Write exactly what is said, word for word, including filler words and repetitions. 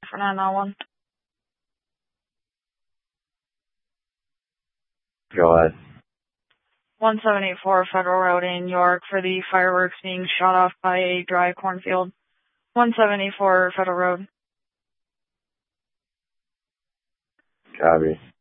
for nine nine one. Go ahead. one seven eight four Federal Road in York for the fireworks being shot off by a dry cornfield. one seven eight four Federal Road. Copy.